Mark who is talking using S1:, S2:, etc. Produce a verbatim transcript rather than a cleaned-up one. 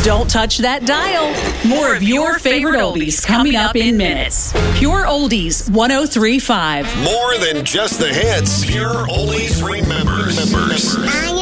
S1: Don't touch that dial. More of your favorite oldies coming up in minutes. Pure Oldies one oh three point five.
S2: More than just the hits. Pure Oldies remembers. remembers.